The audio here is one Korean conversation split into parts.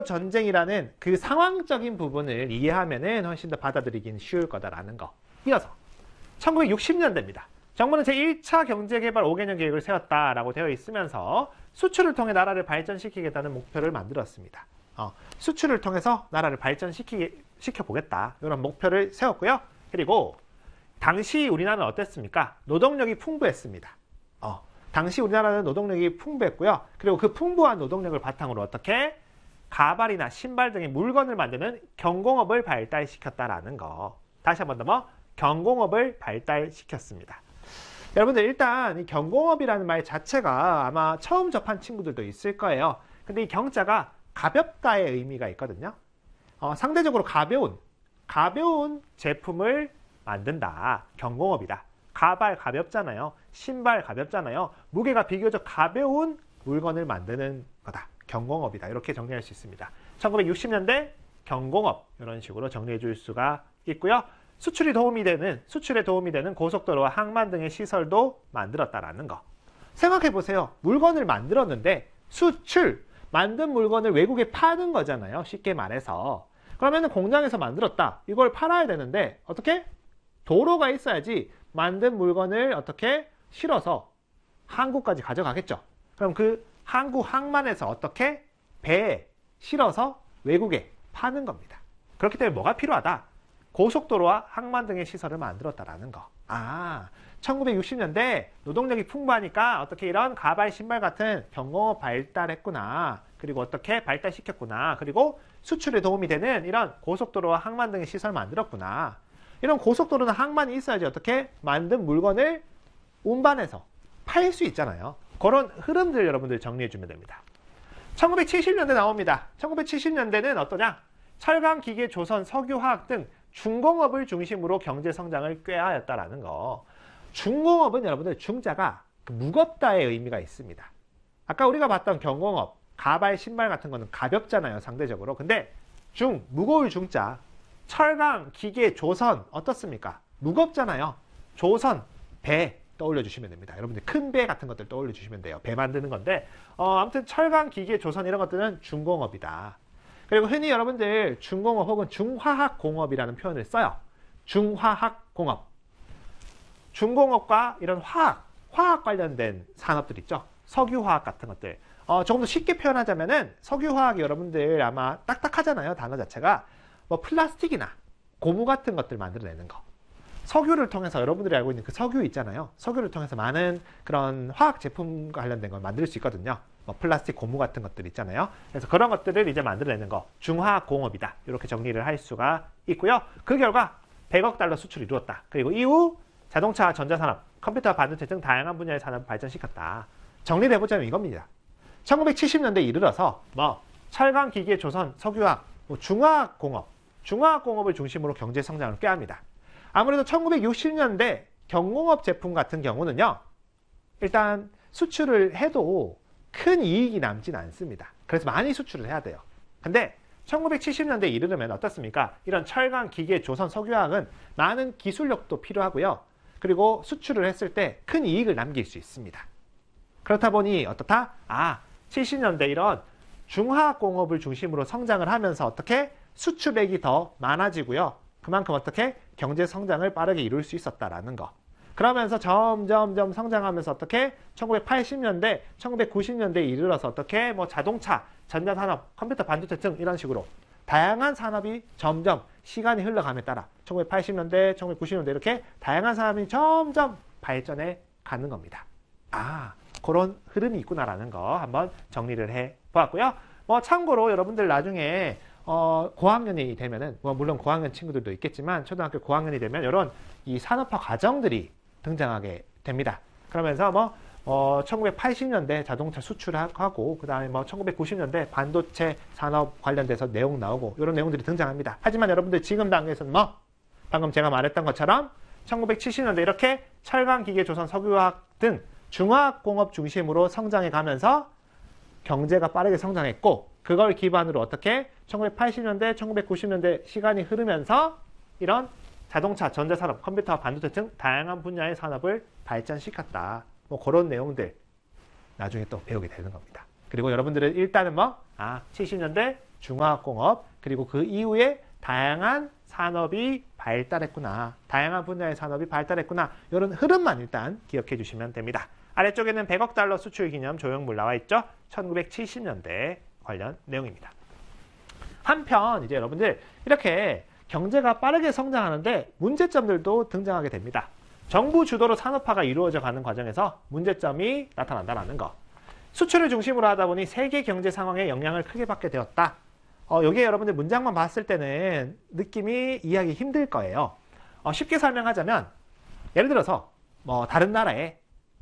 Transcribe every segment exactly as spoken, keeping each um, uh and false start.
전쟁이라는 그 상황적인 부분을 이해하면은 훨씬 더 받아들이긴 쉬울 거다라는 거. 이어서 천구백육십 년대입니다. 정부는 제일 차 경제개발 오 개년 계획을 세웠다라고 되어 있으면서 수출을 통해 나라를 발전시키겠다는 목표를 만들었습니다. 어, 수출을 통해서 나라를 발전시켜보겠다. 이런 목표를 세웠고요. 그리고 당시 우리나라는 어땠습니까? 노동력이 풍부했습니다. 어, 당시 우리나라는 노동력이 풍부했고요. 그리고 그 풍부한 노동력을 바탕으로 어떻게 가발이나 신발 등의 물건을 만드는 경공업을 발달시켰다라는 거. 다시 한 번 더 뭐? 경공업을 발달시켰습니다. 여러분들 일단 이 경공업이라는 말 자체가 아마 처음 접한 친구들도 있을 거예요. 근데 이 경자가 가볍다의 의미가 있거든요. 어, 상대적으로 가벼운, 가벼운 제품을 만든다. 경공업이다. 가발 가볍잖아요. 신발 가볍잖아요. 무게가 비교적 가벼운 물건을 만드는 거다. 경공업이다. 이렇게 정리할 수 있습니다. 천구백육십 년대 경공업 이런 식으로 정리해 줄 수가 있고요. 수출이 도움이 되는, 수출에 도움이 되는 고속도로와 항만 등의 시설도 만들었다라는 거. 생각해 보세요. 물건을 만들었는데 수출, 만든 물건을 외국에 파는 거잖아요. 쉽게 말해서. 그러면 공장에서 만들었다. 이걸 팔아야 되는데 어떻게? 도로가 있어야지 만든 물건을 어떻게 실어서 한국까지 가져가겠죠. 그럼 그 한국 항만에서 어떻게? 배에 실어서 외국에 파는 겁니다. 그렇기 때문에 뭐가 필요하다? 고속도로와 항만 등의 시설을 만들었다라는 거. 아, 천구백육십 년대 노동력이 풍부하니까 어떻게 이런 가발, 신발 같은 경공업 발달했구나. 그리고 어떻게 발달시켰구나. 그리고 수출에 도움이 되는 이런 고속도로와 항만 등의 시설을 만들었구나. 이런 고속도로나 항만이 있어야지 어떻게 만든 물건을 운반해서 팔 수 있잖아요. 그런 흐름들 여러분들 정리해주면 됩니다. 천구백칠십 년대 나옵니다. 천구백칠십 년대는 어떠냐? 철강, 기계, 조선, 석유, 화학 등 중공업을 중심으로 경제 성장을 꾀하였다라는 거. 중공업은 여러분들 중자가 무겁다의 의미가 있습니다. 아까 우리가 봤던 경공업, 가발, 신발 같은 거는 가볍잖아요, 상대적으로. 근데 중, 무거울 중자. 철강, 기계, 조선 어떻습니까? 무겁잖아요. 조선, 배 떠올려 주시면 됩니다. 여러분들 큰 배 같은 것들 떠올려 주시면 돼요. 배 만드는 건데 어, 아무튼 철강, 기계, 조선 이런 것들은 중공업이다. 그리고 흔히 여러분들 중공업 혹은 중화학공업이라는 표현을 써요. 중화학공업. 중공업과 이런 화학, 화학 관련된 산업들 있죠. 석유화학 같은 것들. 어, 조금 더 쉽게 표현하자면은 석유화학이 여러분들 아마 딱딱하잖아요. 단어 자체가. 뭐 플라스틱이나 고무 같은 것들 만들어내는 거. 석유를 통해서 여러분들이 알고 있는 그 석유 있잖아요. 석유를 통해서 많은 그런 화학 제품 관련된 걸 만들 수 있거든요. 뭐 플라스틱, 고무 같은 것들 있잖아요. 그래서 그런 것들을 이제 만들어내는 거. 중화공업이다. 이렇게 정리를 할 수가 있고요. 그 결과 백억 달러 수출을 이루었다. 그리고 이후 자동차, 전자산업, 컴퓨터, 반도체 등 다양한 분야의 산업을 발전시켰다. 정리를 해보자면 이겁니다. 천구백칠십 년대에 이르러서 뭐 철강, 기계, 조선, 석유화학, 뭐 중화공업, 중화공업을 중심으로 경제 성장을 꾀합니다. 아무래도 천구백육십 년대 경공업 제품 같은 경우는요. 일단 수출을 해도 큰 이익이 남진 않습니다. 그래서 많이 수출을 해야 돼요. 근데 천구백칠십 년대에 이르면 어떻습니까? 이런 철강, 기계, 조선, 석유화학은 많은 기술력도 필요하고요. 그리고 수출을 했을 때 큰 이익을 남길 수 있습니다. 그렇다 보니 어떻다? 아, 칠십 년대 이런 중화공업을 중심으로 성장을 하면서 어떻게 수출액이 더 많아지고요. 그만큼 어떻게 경제 성장을 빠르게 이룰 수 있었다라는 거. 그러면서 점점점 성장하면서 어떻게 천구백팔십 년대, 천구백구십 년대에 이르러서 어떻게 뭐 자동차, 전자산업, 컴퓨터, 반도체 등 이런 식으로 다양한 산업이 점점 시간이 흘러감에 따라 천구백팔십 년대, 천구백구십 년대 이렇게 다양한 산업이 점점 발전해 가는 겁니다. 아, 그런 흐름이 있구나라는 거 한번 정리를 해 보았고요. 뭐 참고로 여러분들 나중에 어, 고학년이 되면은, 뭐 물론 고학년 친구들도 있겠지만, 초등학교 고학년이 되면, 이런 이 산업화 과정들이 등장하게 됩니다. 그러면서 뭐, 어, 천구백팔십 년대 자동차 수출하고, 그 다음에 뭐, 천구백구십 년대 반도체 산업 관련돼서 내용 나오고, 이런 내용들이 등장합니다. 하지만 여러분들 지금 단계에서는 뭐, 방금 제가 말했던 것처럼, 천구백칠십 년대 이렇게 철강, 기계, 조선, 석유화학 등 중화공업 중심으로 성장해 가면서 경제가 빠르게 성장했고, 그걸 기반으로 어떻게 천구백팔십 년대, 천구백구십 년대 시간이 흐르면서 이런 자동차, 전자산업, 컴퓨터, 반도체 등 다양한 분야의 산업을 발전시켰다. 뭐 그런 내용들 나중에 또 배우게 되는 겁니다. 그리고 여러분들은 일단은 뭐, 아, 칠십 년대 중화학공업, 그리고 그 이후에 다양한 산업이 발달했구나. 다양한 분야의 산업이 발달했구나. 이런 흐름만 일단 기억해 주시면 됩니다. 아래쪽에는 백억 달러 수출 기념 조형물 나와 있죠. 천구백칠십 년대 관련 내용입니다. 한편 이제 여러분들 이렇게 경제가 빠르게 성장하는데 문제점들도 등장하게 됩니다. 정부 주도로 산업화가 이루어져 가는 과정에서 문제점이 나타난다는 거. 수출을 중심으로 하다 보니 세계 경제 상황에 영향을 크게 받게 되었다. 어, 여기에 여러분들 문장만 봤을 때는 느낌이 이해하기 힘들 거예요. 어, 쉽게 설명하자면 예를 들어서 뭐 다른 나라에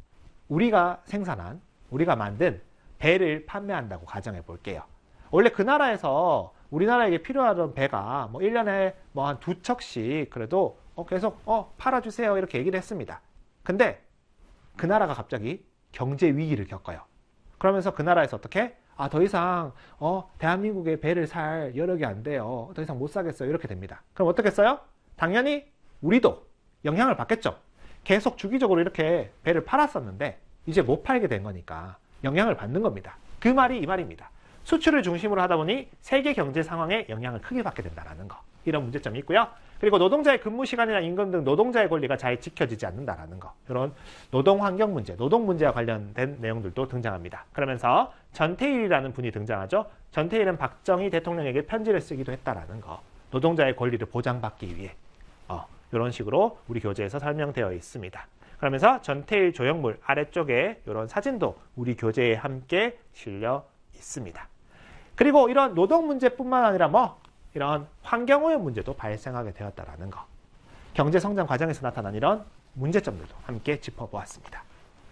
우리가 생산한, 우리가 만든 배를 판매한다고 가정해 볼게요. 원래 그 나라에서 우리나라에게 필요하던 배가 뭐 일 년에 뭐 한 두 척씩 그래도 어, 계속 어, 팔아주세요 이렇게 얘기를 했습니다. 근데 그 나라가 갑자기 경제 위기를 겪어요. 그러면서 그 나라에서 어떻게? 아, 더 이상 어, 대한민국의 배를 살 여력이 안 돼요. 더 이상 못 사겠어요. 이렇게 됩니다. 그럼 어떻겠어요? 당연히 우리도 영향을 받겠죠. 계속 주기적으로 이렇게 배를 팔았었는데 이제 못 팔게 된 거니까 영향을 받는 겁니다. 그 말이 이 말입니다. 수출을 중심으로 하다 보니 세계 경제 상황에 영향을 크게 받게 된다는 거. 이런 문제점이 있고요. 그리고 노동자의 근무 시간이나 임금 등 노동자의 권리가 잘 지켜지지 않는다는 거. 이런 노동 환경 문제, 노동 문제와 관련된 내용들도 등장합니다. 그러면서 전태일이라는 분이 등장하죠. 전태일은 박정희 대통령에게 편지를 쓰기도 했다라는 거. 노동자의 권리를 보장받기 위해. 어, 이런 식으로 우리 교재에서 설명되어 있습니다. 그러면서 전태일 조형물 아래쪽에 이런 사진도 우리 교재에 함께 실려 있습니다. 그리고 이런 노동 문제뿐만 아니라 뭐 이런 환경오염 문제도 발생하게 되었다는 거. 경제성장 과정에서 나타난 이런 문제점들도 함께 짚어보았습니다.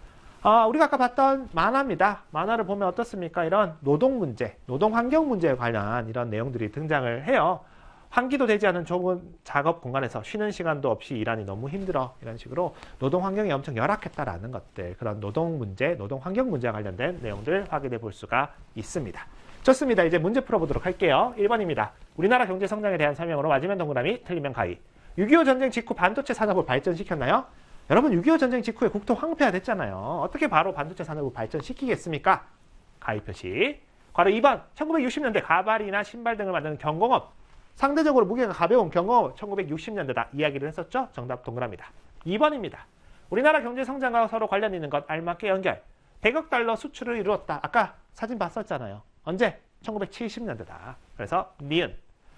아, 우리가 아까 봤던 만화입니다. 만화를 보면 어떻습니까? 이런 노동 문제, 노동 환경 문제에 관한 이런 내용들이 등장을 해요. 환기도 되지 않은 좁은 작업 공간에서 쉬는 시간도 없이 일하니 너무 힘들어. 이런 식으로 노동 환경이 엄청 열악했다라는 것들, 그런 노동 문제, 노동 환경 문제와 관련된 내용들 확인해 볼 수가 있습니다. 좋습니다. 이제 문제 풀어보도록 할게요. 일 번입니다. 우리나라 경제 성장에 대한 설명으로 맞으면 동그라미, 틀리면 가위. 육이오 전쟁 직후 반도체 산업을 발전시켰나요? 여러분 육이오 전쟁 직후에 국토 황폐화 됐잖아요. 어떻게 바로 반도체 산업을 발전시키겠습니까? 가위 표시. 바로 이 번. 천구백육십 년대 가발이나 신발 등을 만드는 경공업. 상대적으로 무게가 가벼운 경공업 천구백육십 년대다 이야기를 했었죠? 정답 동그라미다. 이 번입니다. 우리나라 경제 성장과 서로 관련 있는 것 알맞게 연결. 백억 달러 수출을 이루었다. 아까 사진 봤었잖아요. 언제? 천구백칠십 년대다. 그래서 니은.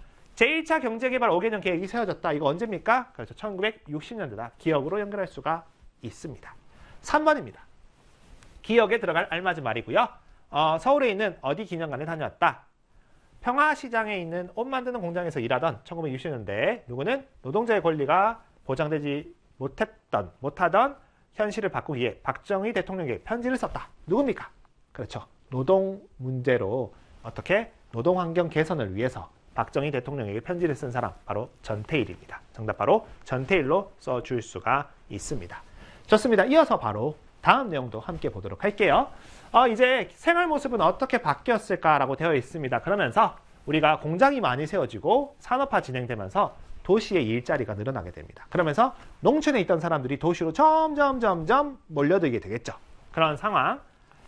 제일 차 경제개발 오 개년 계획이 세워졌다. 이거 언제입니까? 그렇죠. 천구백육십 년대다. 기억으로 연결할 수가 있습니다. 삼 번입니다. 기억에 들어갈 알맞은 말이고요. 어, 서울에 있는 어디 기념관에 다녀왔다. 평화시장에 있는 옷 만드는 공장에서 일하던 천구백육십 년대 누구는 노동자의 권리가 보장되지 못했던, 못하던 현실을 바꾸기 위해 박정희 대통령에게 편지를 썼다. 누굽니까? 그렇죠. 노동 문제로 어떻게 노동 환경 개선을 위해서 박정희 대통령에게 편지를 쓴 사람 바로 전태일입니다. 정답 바로 전태일로 써줄 수가 있습니다. 좋습니다. 이어서 바로 다음 내용도 함께 보도록 할게요. 어, 이제 생활 모습은 어떻게 바뀌었을까라고 되어 있습니다. 그러면서 우리가 공장이 많이 세워지고 산업화 진행되면서 도시의 일자리가 늘어나게 됩니다. 그러면서 농촌에 있던 사람들이 도시로 점점 점점 몰려들게 되겠죠. 그런 상황.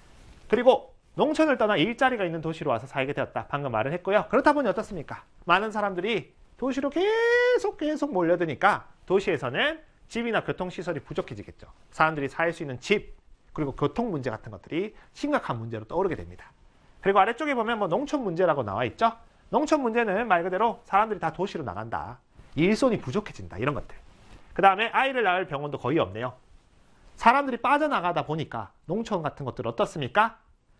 그리고 농촌을 떠나 일자리가 있는 도시로 와서 살게 되었다. 방금 말을 했고요. 그렇다 보니 어떻습니까? 많은 사람들이 도시로 계속 계속 몰려드니까 도시에서는 집이나 교통시설이 부족해지겠죠. 사람들이 살 수 있는 집, 그리고 교통 문제 같은 것들이 심각한 문제로 떠오르게 됩니다. 그리고 아래쪽에 보면 뭐 농촌 문제라고 나와 있죠. 농촌 문제는 말 그대로 사람들이 다 도시로 나간다. 일손이 부족해진다. 이런 것들. 그 다음에 아이를 낳을 병원도 거의 없네요. 사람들이 빠져나가다 보니까 농촌 같은 것들 어떻습니까?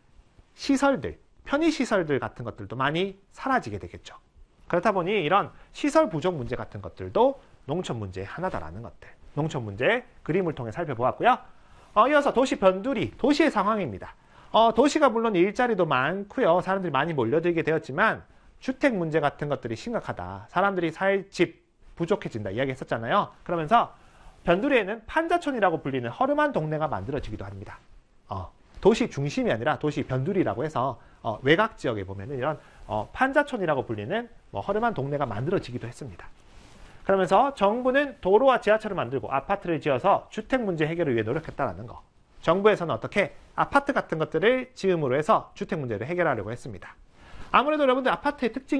시설들, 편의시설들 같은 것들도 많이 사라지게 되겠죠. 그렇다 보니 이런 시설 부족 문제 같은 것들도 농촌 문제의 하나다라는 것들. 농촌 문제 그림을 통해 살펴보았고요. 어, 이어서 도시 변두리, 도시의 상황입니다. 어, 도시가 물론 일자리도 많고요. 사람들이 많이 몰려들게 되었지만 주택 문제 같은 것들이 심각하다. 사람들이 살 집 부족해진다 이야기했었잖아요. 그러면서 변두리에는 판자촌이라고 불리는 허름한 동네가 만들어지기도 합니다. 어, 도시 중심이 아니라 도시 변두리라고 해서 어, 외곽 지역에 보면은 이런 어, 판자촌이라고 불리는 뭐 허름한 동네가 만들어지기도 했습니다. 그러면서 정부는 도로와 지하철을 만들고 아파트를 지어서 주택 문제 해결을 위해 노력했다는 거. 정부에서는 어떻게 아파트 같은 것들을 지음으로 해서 주택 문제를 해결하려고 했습니다. 아무래도 여러분들 아파트의 특징이